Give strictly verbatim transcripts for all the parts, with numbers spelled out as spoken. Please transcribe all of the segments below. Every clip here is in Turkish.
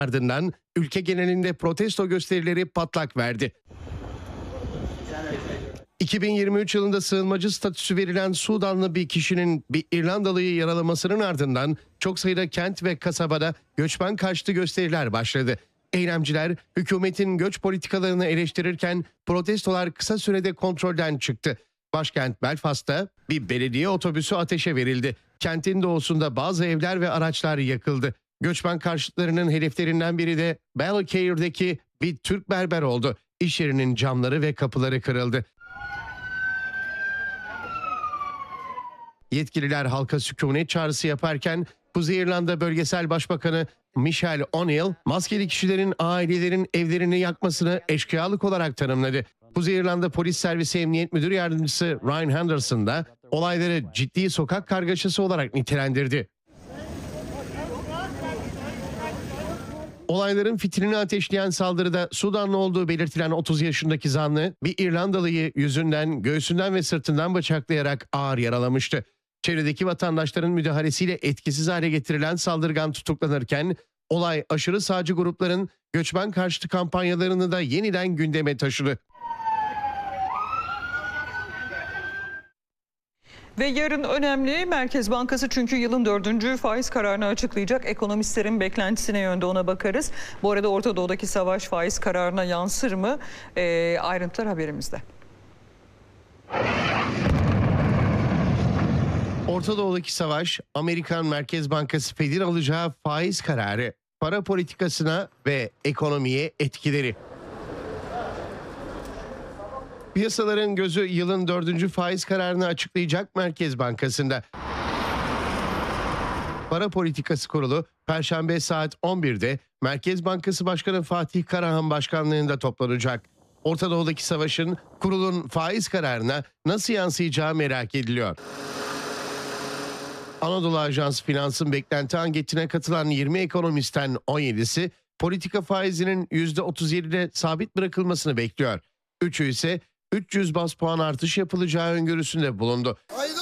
Ardından ülke genelinde protesto gösterileri patlak verdi. iki bin yirmi üç yılında sığınmacı statüsü verilen Sudanlı bir kişinin bir İrlandalı'yı yaralamasının ardından çok sayıda kent ve kasabada göçmen karşıtı gösteriler başladı. Eylemciler hükümetin göç politikalarını eleştirirken protestolar kısa sürede kontrolden çıktı. Başkent Belfast'ta bir belediye otobüsü ateşe verildi. Kentin doğusunda bazı evler ve araçlar yakıldı. Göçmen karşıtlarının hedeflerinden biri de Ballycare'deki bir Türk berber oldu. İş yerinin camları ve kapıları kırıldı. Yetkililer halka sükunet çağrısı yaparken Kuzey İrlanda Bölgesel Başbakanı Michelle O'Neill, maskeli kişilerin ailelerin evlerini yakmasını eşkıyalık olarak tanımladı. Kuzey İrlanda Polis Servisi Emniyet Müdür Yardımcısı Ryan Henderson da olayları ciddi sokak kargaşası olarak nitelendirdi. Olayların fitilini ateşleyen saldırıda Sudanlı olduğu belirtilen otuz yaşındaki zanlı bir İrlandalı'yı yüzünden, göğsünden ve sırtından bıçaklayarak ağır yaralamıştı. Çevredeki vatandaşların müdahalesiyle etkisiz hale getirilen saldırgan tutuklanırken olay aşırı sağcı grupların göçmen karşıtı kampanyalarını da yeniden gündeme taşıdı. Ve yarın önemli Merkez Bankası çünkü yılın dördüncü faiz kararını açıklayacak. Ekonomistlerin beklentisine yönde ona bakarız. Bu arada Orta Doğu'daki savaş faiz kararına yansır mı? E, ayrıntılar haberimizde. Orta Doğu'daki savaş, Amerikan Merkez Bankası Fed'in alacağı faiz kararı, para politikasına ve ekonomiye etkileri. Piyasaların gözü yılın dördüncü faiz kararını açıklayacak Merkez Bankası'nda. Para Politikası Kurulu Perşembe saat on birde Merkez Bankası Başkanı Fatih Karahan başkanlığında toplanacak. Orta Doğu'daki savaşın kurulun faiz kararına nasıl yansıyacağı merak ediliyor. Anadolu Ajansı Finans'ın beklenti anketine katılan yirmi ekonomistten on yedisi politika faizinin yüzde otuz yedide sabit bırakılmasını bekliyor. Üçü ise üç yüz baz puan artış yapılacağı öngörüsünde bulundu.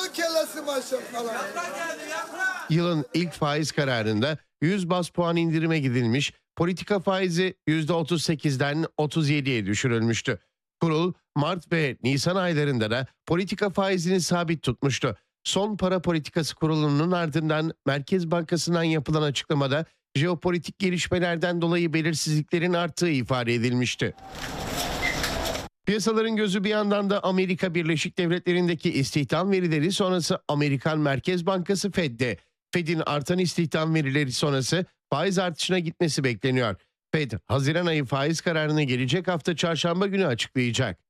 Yılın ilk faiz kararında yüz baz puan indirime gidilmiş, politika faizi yüzde otuz sekizden otuz yediye düşürülmüştü. Kurul Mart ve Nisan aylarında da politika faizini sabit tutmuştu. Son Para Politikası Kurulu'nun ardından Merkez Bankası'ndan yapılan açıklamada jeopolitik gelişmelerden dolayı belirsizliklerin arttığı ifade edilmişti. Piyasaların gözü bir yandan da Amerika Birleşik Devletleri'ndeki istihdam verileri sonrası Amerikan Merkez Bankası Fed'de. Fed'in artan istihdam verileri sonrası faiz artışına gitmesi bekleniyor. Fed, Haziran ayı faiz kararını gelecek hafta çarşamba günü açıklayacak.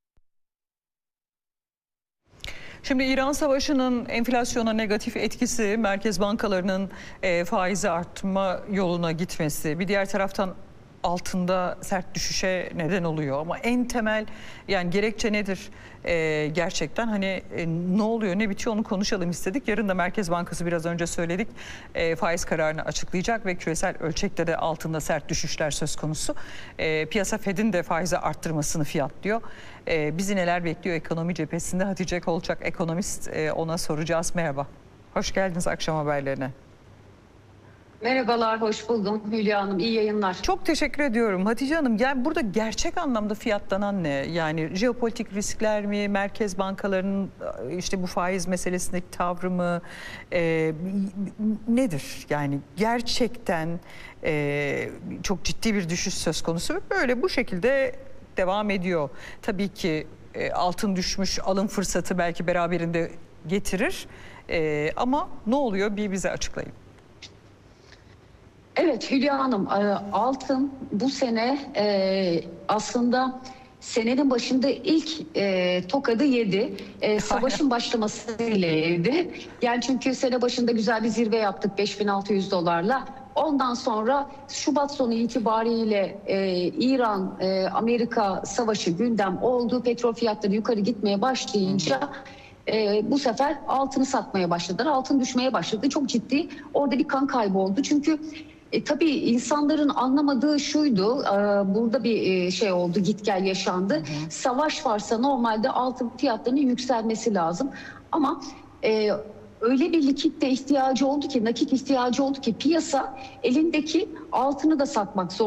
Şimdi İran Savaşı'nın enflasyona negatif etkisi, merkez bankalarının e, faizi artma yoluna gitmesi, bir diğer taraftan altında sert düşüşe neden oluyor. Ama en temel yani gerekçe nedir? Ee, gerçekten hani e, ne oluyor ne bitiyor onu konuşalım istedik. Yarın da Merkez Bankası biraz önce söyledik e, faiz kararını açıklayacak ve küresel ölçekte de altında sert düşüşler söz konusu. E, piyasa Fed'in de faizi arttırmasını fiyatlıyor. E, bizi neler bekliyor ekonomi cephesinde? Hatice Kolçak ekonomist, e, ona soracağız. Merhaba. Hoş geldiniz akşam haberlerine. Merhabalar, hoş buldum Hülya Hanım. İyi yayınlar. Çok teşekkür ediyorum Hatice Hanım. Yani burada gerçek anlamda fiyatlanan ne? Yani jeopolitik riskler mi? Merkez bankalarının işte bu faiz meselesindeki tavrı mı? E, nedir? Yani gerçekten e, çok ciddi bir düşüş söz konusu. Böyle bu şekilde devam ediyor. Tabii ki e, altın düşmüş, alım fırsatı belki beraberinde getirir. E, ama ne oluyor? Bir bize açıklayın. Evet Hülya Hanım, altın bu sene aslında senenin başında ilk tokadı yedi. Savaşın başlamasıyla yedi. Yani çünkü sene başında güzel bir zirve yaptık beş bin altı yüz dolarla. Ondan sonra Şubat sonu itibariyle İran-Amerika savaşı gündem oldu. Petrol fiyatları yukarı gitmeye başlayınca Ee, bu sefer altını satmaya başladılar. Altın düşmeye başladı. Çok ciddi. Orada bir kan kaybı oldu. Çünkü e, tabii insanların anlamadığı şuydu. E, burada bir e, şey oldu. Git gel yaşandı. Hı hı. Savaş varsa normalde altın fiyatlarının yükselmesi lazım. Ama e, öyle bir likitte ihtiyacı oldu ki, nakit ihtiyacı oldu ki piyasa elindeki altını da satmak zorunda.